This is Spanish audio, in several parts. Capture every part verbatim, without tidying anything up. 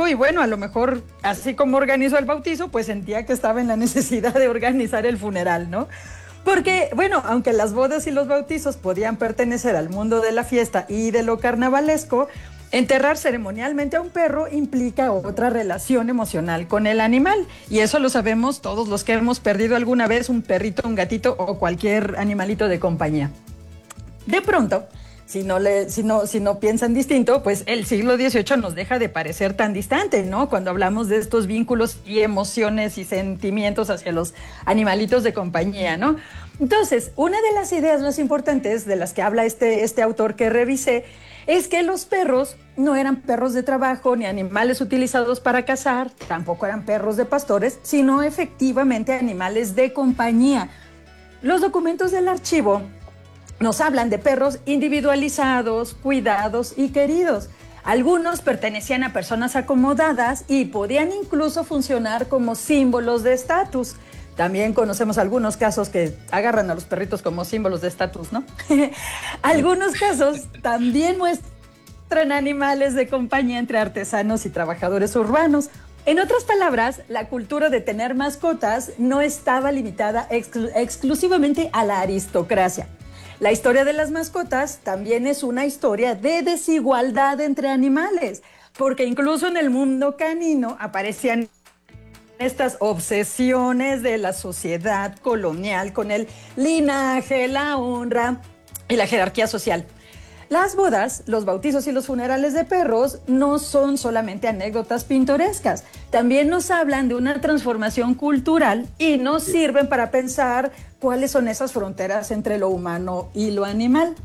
Francisco y bueno, a lo mejor así como organizó el bautizo, pues sentía que estaba en la necesidad de organizar el funeral, ¿no? Porque, bueno, aunque las bodas y los bautizos podían pertenecer al mundo de la fiesta y de lo carnavalesco, enterrar ceremonialmente a un perro implica otra relación emocional con el animal. Y eso lo sabemos todos los que hemos perdido alguna vez un perrito, un gatito o cualquier animalito de compañía. De pronto, si no, le, si, no, si no piensan distinto, pues el siglo dieciocho nos deja de parecer tan distante, ¿no? Cuando hablamos de estos vínculos y emociones y sentimientos hacia los animalitos de compañía, ¿no? Entonces, una de las ideas más importantes de las que habla este, este autor que revisé es que los perros no eran perros de trabajo ni animales utilizados para cazar, tampoco eran perros de pastores, sino efectivamente animales de compañía. Los documentos del archivo nos hablan de perros individualizados, cuidados y queridos. Algunos pertenecían a personas acomodadas y podían incluso funcionar como símbolos de estatus. También conocemos algunos casos que agarran a los perritos como símbolos de estatus, ¿no? Algunos casos también muestran animales de compañía entre artesanos y trabajadores urbanos. En otras palabras, la cultura de tener mascotas no estaba limitada exclu- exclusivamente a la aristocracia. La historia de las mascotas también es una historia de desigualdad entre animales, porque incluso en el mundo canino aparecían estas obsesiones de la sociedad colonial con el linaje, la honra y la jerarquía social. Las bodas, los bautizos y los funerales de perros no son solamente anécdotas pintorescas, también nos hablan de una transformación cultural y nos sirven para pensar cuáles son esas fronteras entre lo humano y lo animal.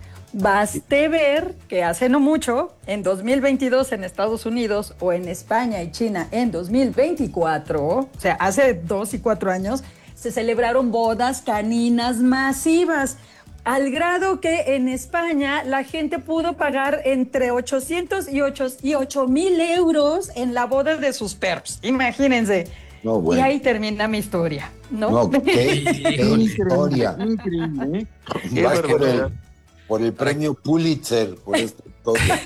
Baste ver que hace no mucho, en dos mil veintidós en Estados Unidos o en España y China en dos mil veinticuatro, o sea, hace dos y cuatro años, se celebraron bodas caninas masivas, al grado que en España la gente pudo pagar entre ochocientos y ocho mil euros en la boda de sus perros. Imagínense. No, bueno. Y ahí termina mi historia, ¿no? No, qué, qué historia. Increíble. Vas por el, por el premio Pulitzer, por esta historia.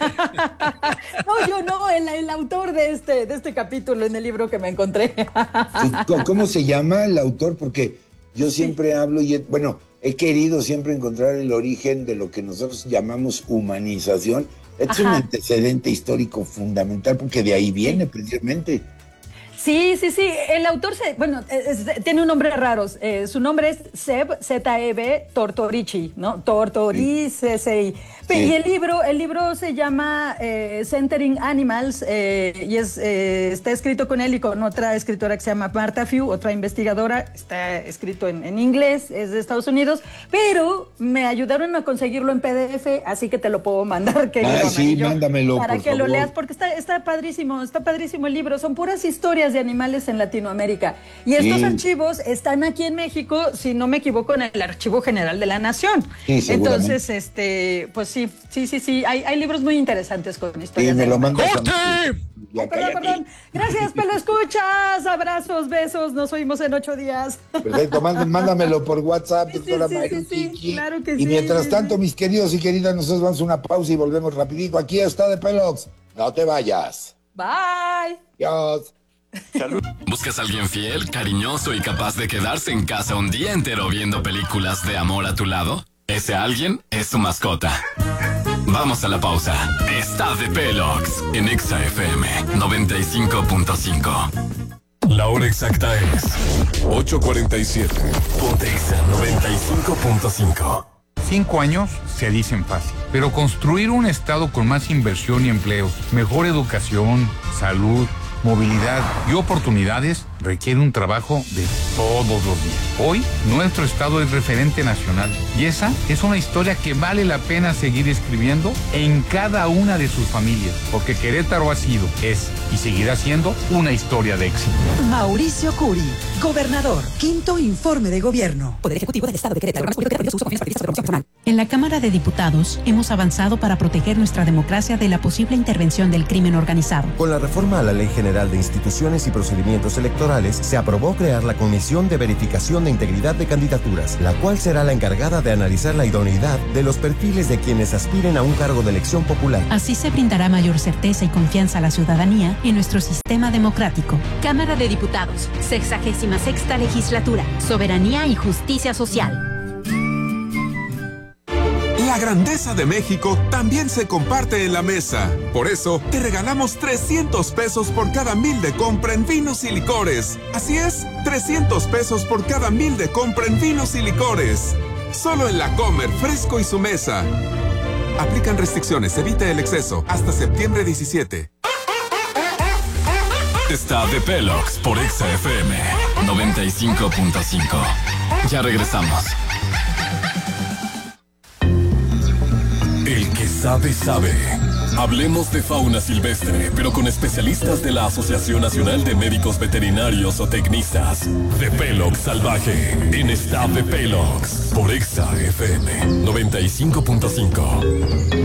No, yo no, el, el autor de este, de este capítulo en el libro que me encontré. Sí, ¿cómo se llama el autor? Porque yo siempre sí. hablo y, bueno, he querido siempre encontrar el origen de lo que nosotros llamamos humanización. Es Ajá. un antecedente histórico fundamental porque de ahí viene precisamente. Sí, sí, sí. El autor, se, bueno, es, es, tiene un nombre raro. Eh, su nombre es Seb, Z E B Tortorici, ¿no? Tortorici. Sí. Sí. Y el libro, el libro se llama eh, Centering Animals eh, y es, eh, está escrito con él y con otra escritora que se llama Martha Few, otra investigadora. Está escrito en, en inglés, es de Estados Unidos, pero me ayudaron a conseguirlo en P D F, así que te lo puedo mandar. Que ah, sí, mándamelo, para por que favor. lo leas, porque está, está padrísimo, está padrísimo el libro. Son puras historias de animales en Latinoamérica. Y estos sí. archivos están aquí en México, si no me equivoco, en el Archivo General de la Nación. Sí, entonces, este, pues sí, sí, sí, sí. Hay, hay libros muy interesantes con historias. Sí, me de lo mandas. Ay, perdón, perdón. Gracias, Pelo Escuchas. Abrazos, besos. Nos oímos en ocho días. Perfecto, mándamelo por WhatsApp, sí, doctora sí, Mayra. Sí, sí, sí, claro que y sí. Y mientras sí, tanto, sí. mis queridos y queridas, nosotros vamos a una pausa y volvemos rapidito. Aquí está de Pelox. No te vayas. Bye. Adiós. Salud. ¿Buscas a alguien fiel, cariñoso y capaz de quedarse en casa un día entero viendo películas de amor a tu lado? Ese alguien es tu mascota. Vamos a la pausa. Está de Pelox en Exa F M noventa y cinco punto cinco. La hora exacta es ocho cuarenta y siete. Ponte Exa noventa y cinco punto cinco. Cinco años se dicen fácil, pero construir un estado con más inversión y empleos, mejor educación, salud, movilidad y oportunidades requiere un trabajo de todos los días. Hoy, nuestro estado es referente nacional y esa es una historia que vale la pena seguir escribiendo en cada una de sus familias, porque Querétaro ha sido, es y seguirá siendo una historia de éxito. Mauricio Curi, gobernador, quinto informe de gobierno. Poder Ejecutivo del Estado de Querétaro. En la Cámara de Diputados hemos avanzado para proteger nuestra democracia de la posible intervención del crimen organizado. Con la reforma a la Ley General de Instituciones y Procedimientos Electorales, electorales, se aprobó crear la Comisión de Verificación de Integridad de Candidaturas, la cual será la encargada de analizar la idoneidad de los perfiles de quienes aspiren a un cargo de elección popular. Así se brindará mayor certeza y confianza a la ciudadanía en nuestro sistema democrático. Cámara de Diputados, sexagésima sexta legislatura, soberanía y justicia social. La grandeza de México también se comparte en la mesa. Por eso, te regalamos trescientos pesos por cada mil de compra en vinos y licores. Así es, trescientos pesos por cada mil de compra en vinos y licores. Solo en La Comer, Fresco y su mesa. Aplican restricciones, evite el exceso. Hasta septiembre diecisiete. Está de Pelox por Exa F M noventa y cinco punto cinco. Ya regresamos. El que sabe, sabe. Hablemos de fauna silvestre, pero con especialistas de la Asociación Nacional de Médicos Veterinarios o Tecnistas. De Pelox Salvaje, en Está de Pelox, por Exa F M noventa y cinco punto cinco.